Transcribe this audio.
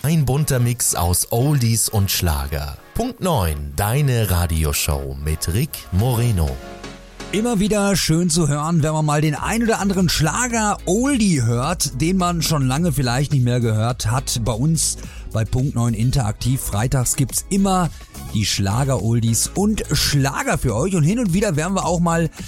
Ein bunter Mix aus Oldies und Schlager. Punkt 9, deine Radioshow mit Rick Moreno. Immer wieder schön zu hören, wenn man mal den ein oder anderen Schlager-Oldie hört, den man schon lange vielleicht nicht mehr gehört hat. Bei uns bei Punkt 9 Interaktiv freitags gibt's immer die Schlager-Oldies und Schlager für euch. Und hin und wieder werden wir auch mal